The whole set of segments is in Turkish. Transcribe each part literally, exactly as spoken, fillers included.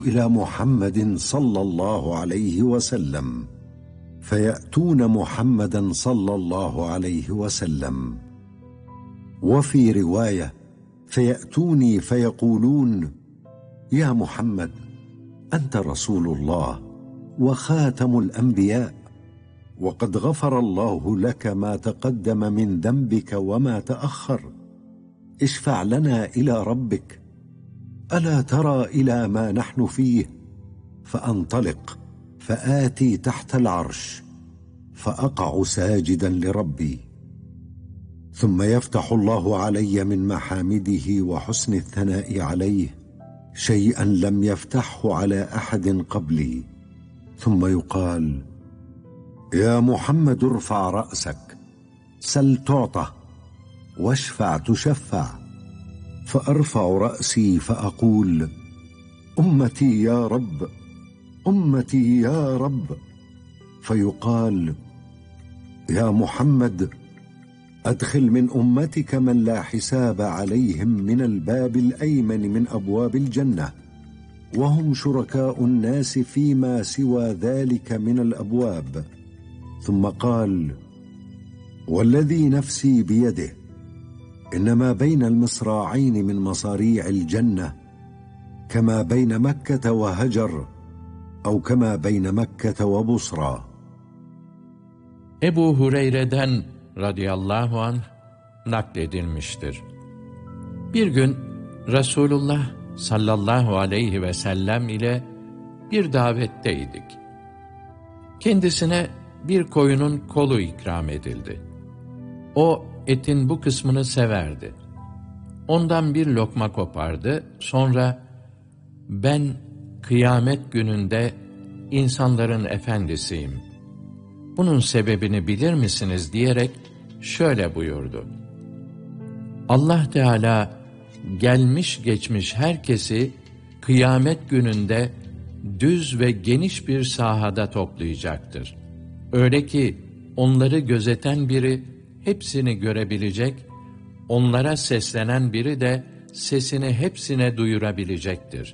إلى محمد صلى الله عليه وسلم فيأتون محمدا صلى الله عليه وسلم. وفي رواية: فيأتوني فيقولون: يا محمد، أنت رسول الله وخاتم الأنبياء، وقد غفر الله لك ما تقدم من ذنبك وما تأخر، اشفع لنا إلى ربك، ألا ترى إلى ما نحن فيه؟ فأنطلق فآتي تحت العرش فأقع ساجدا لربي، ثم يفتح الله علي من محامده وحسن الثناء عليه شيئا لم يفتحه على أحد قبلي، ثم يقال: يا محمد، ارفع رأسك، سل تعطى، واشفع تشفع. فأرفع رأسي فأقول: أمتي يا رب، أمتي يا رب. فيقال: يا محمد، أدخل من أمتك من لا حساب عليهم من الباب الأيمن من أبواب الجنة، وهم شركاء الناس فيما سوى ذلك من الأبواب. ثم قال: والذي نفسي بيده، إن ما بين المصراعين من مصاريع الجنة كما بين مكة وهجر، أو كما بين مكة وبصرى. Ebu Hureyre'den radıyallahu anh nakledilmiştir. Bir gün Resulullah sallallahu aleyhi ve sellem ile bir davetteydik. Kendisine bir koyunun kolu ikram edildi. O etin bu kısmını severdi. Ondan bir lokma kopardı, sonra ben kıyamet gününde insanların efendisiyim, bunun sebebini bilir misiniz diyerek şöyle buyurdu: Allah Teala gelmiş geçmiş herkesi kıyamet gününde düz ve geniş bir sahada toplayacaktır. Öyle ki onları gözeten biri hepsini görebilecek, onlara seslenen biri de sesini hepsine duyurabilecektir.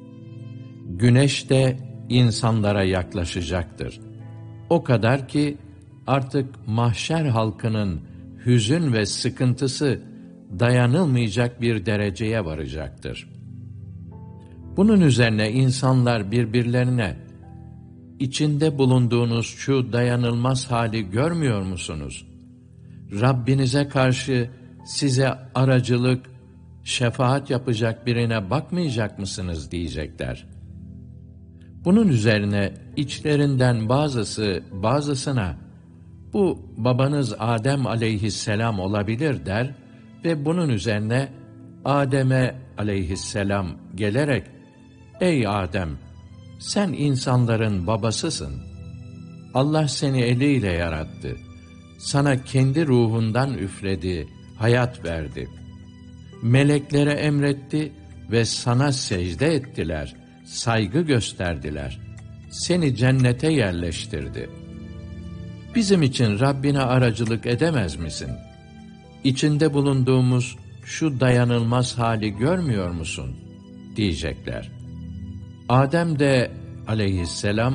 Güneş de insanlara yaklaşacaktır. O kadar ki artık mahşer halkının hüzün ve sıkıntısı dayanılmayacak bir dereceye varacaktır. Bunun üzerine insanlar birbirlerine, içinde bulunduğunuz şu dayanılmaz hali görmüyor musunuz? Rabbinize karşı size aracılık, şefaat yapacak birine bakmayacak mısınız diyecekler. Bunun üzerine içlerinden bazısı bazısına, bu babanız Adem aleyhisselam olabilir der ve bunun üzerine Adem'e aleyhisselam gelerek, ey Adem, sen insanların babasısın. Allah seni eliyle yarattı. Sana kendi ruhundan üfledi, hayat verdi. Meleklere emretti ve sana secde ettiler, saygı gösterdiler. Seni cennete yerleştirdi. Bizim için Rabbine aracılık edemez misin? İçinde bulunduğumuz şu dayanılmaz hali görmüyor musun? Diyecekler. Adem de aleyhisselam,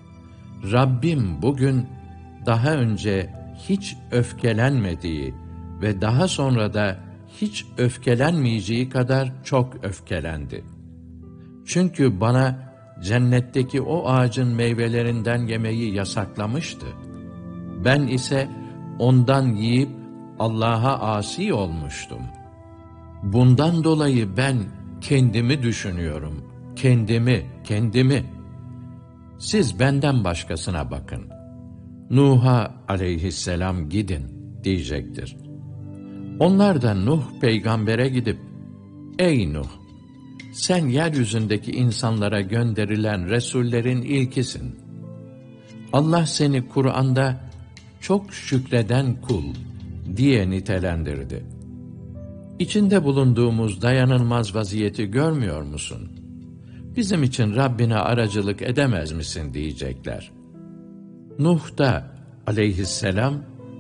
Rabbim bugün daha önce hiç öfkelenmediği ve daha sonra da hiç öfkelenmeyeceği kadar çok öfkelendi. Çünkü bana cennetteki o ağacın meyvelerinden yemeyi yasaklamıştı. Ben ise ondan yiyip Allah'a asi olmuştum. Bundan dolayı ben kendimi düşünüyorum, kendimi, kendimi. Siz benden başkasına bakın. Nuh'a aleyhisselam gidin diyecektir. Onlar da Nuh peygambere gidip, ey Nuh, sen yeryüzündeki insanlara gönderilen Resullerin ilkisin. Allah seni Kur'an'da çok şükreden kul diye nitelendirdi. İçinde bulunduğumuz dayanılmaz vaziyeti görmüyor musun? Bizim için Rabbine aracılık edemez misin diyecekler. Nuh da aleyhisselam,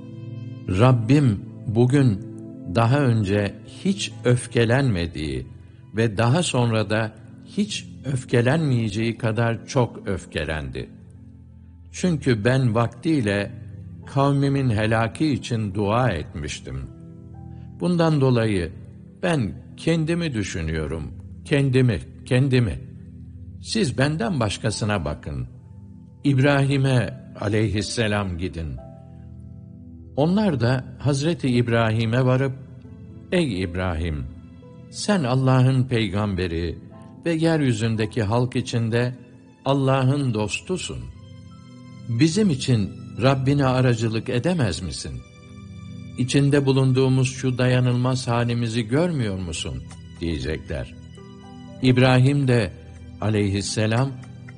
Rabbim bugün daha önce hiç öfkelenmediği ve daha sonra da hiç öfkelenmeyeceği kadar çok öfkelendi. Çünkü ben vaktiyle kavmimin helaki için dua etmiştim. Bundan dolayı ben kendimi düşünüyorum, kendimi, kendimi. Siz benden başkasına bakın. İbrahim'e aleyhisselam gidin. Onlar da Hazreti İbrahim'e varıp, ey İbrahim, sen Allah'ın peygamberi ve yeryüzündeki halk içinde Allah'ın dostusun. Bizim için Rabbine aracılık edemez misin? İçinde bulunduğumuz şu dayanılmaz halimizi görmüyor musun? Diyecekler. İbrahim de aleyhisselam,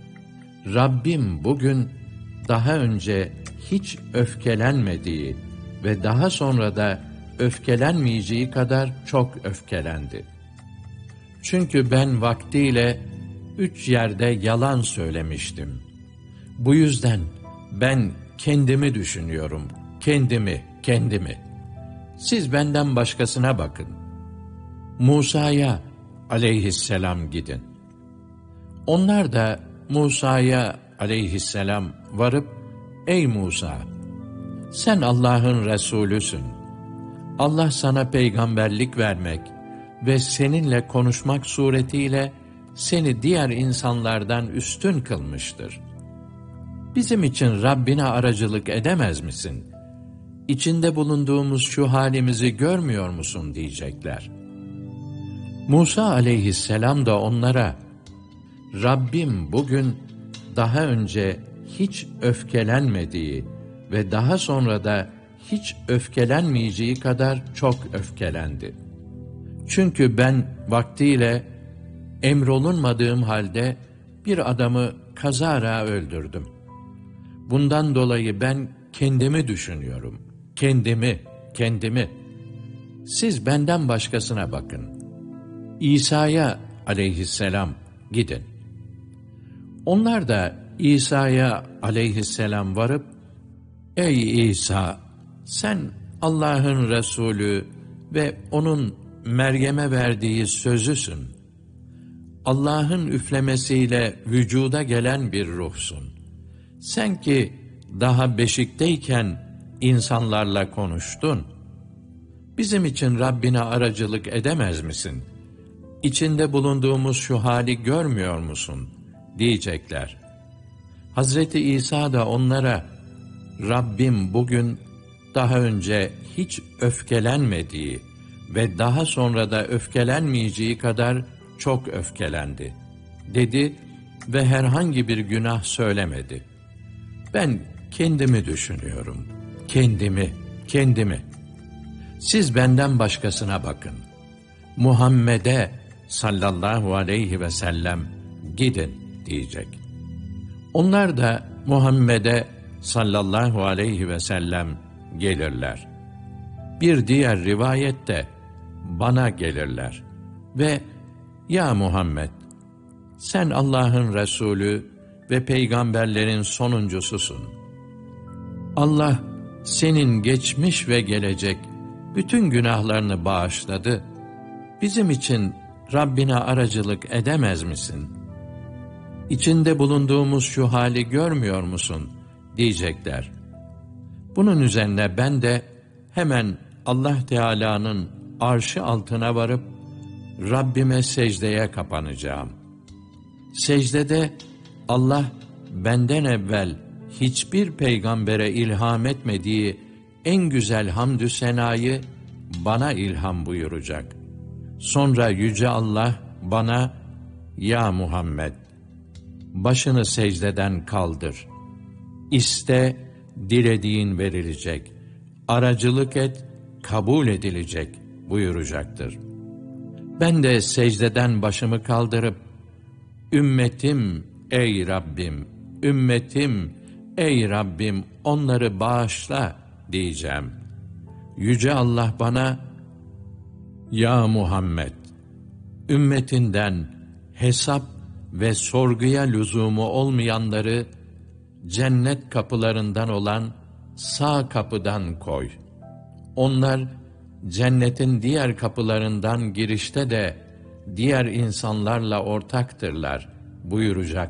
Rabbim bugün daha önce hiç öfkelenmediği ve daha sonra da öfkelenmeyeceği kadar çok öfkelendi. Çünkü ben vaktiyle üç yerde yalan söylemiştim. Bu yüzden ben kendimi düşünüyorum, kendimi, kendimi. Siz benden başkasına bakın. Musa'ya aleyhisselam gidin. Onlar da Musa'ya aleyhisselam varıp, ey Musa, sen Allah'ın Resulüsün. Allah sana peygamberlik vermek ve seninle konuşmak suretiyle seni diğer insanlardan üstün kılmıştır. Bizim için Rabbine aracılık edemez misin? İçinde bulunduğumuz şu halimizi görmüyor musun diyecekler. Musa aleyhisselam da onlara, Rabbim bugün daha önce hiç öfkelenmediği ve daha sonra da hiç öfkelenmeyeceği kadar çok öfkelendi. Çünkü ben vaktiyle emrolunmadığım halde bir adamı kazara öldürdüm. Bundan dolayı ben kendimi düşünüyorum. Kendimi, kendimi. Siz benden başkasına bakın. İsa'ya aleyhisselam gidin. Onlar da İsa'ya aleyhisselam varıp, ey İsa, sen Allah'ın Resulü ve onun Meryem'e verdiği sözüsün. Allah'ın üflemesiyle vücuda gelen bir ruhsun. Sen ki daha beşikteyken insanlarla konuştun. Bizim için Rabbine aracılık edemez misin? İçinde bulunduğumuz şu hali görmüyor musun? Diyecekler. Hazreti İsa da onlara, Rabbim bugün daha önce hiç öfkelenmediği ve daha sonra da öfkelenmeyeceği kadar çok öfkelendi, dedi ve herhangi bir günah söylemedi. Ben kendimi düşünüyorum, kendimi, kendimi. Siz benden başkasına bakın. Muhammed'e sallallahu aleyhi ve sellem gidin diyecek. Onlar da Muhammed'e sallallahu aleyhi ve sellem gelirler. Bir diğer rivayette bana gelirler ve ya Muhammed, sen Allah'ın Resulü ve peygamberlerin sonuncususun. Allah senin geçmiş ve gelecek bütün günahlarını bağışladı. Bizim için Rabbine aracılık edemez misin? İçinde bulunduğumuz şu hali görmüyor musun? Diyecekler. Bunun üzerine ben de hemen Allah Teala'nın arşı altına varıp Rabbime secdeye kapanacağım. Secdede Allah benden evvel hiçbir peygambere ilham etmediği en güzel hamdü senayı bana ilham buyuracak. Sonra Yüce Allah bana, ya Muhammed, başını secdeden kaldır. İste, dilediğin verilecek. Aracılık et, kabul edilecek buyuracaktır. Ben de secdeden başımı kaldırıp, ümmetim ey Rabbim, ümmetim ey Rabbim onları bağışla diyeceğim. Yüce Allah bana, ya Muhammed, ümmetinden hesap ve sorguya lüzumu olmayanları cennet kapılarından olan sağ kapıdan koy. Onlar cennetin diğer kapılarından girişte de diğer insanlarla ortaktırlar buyuracak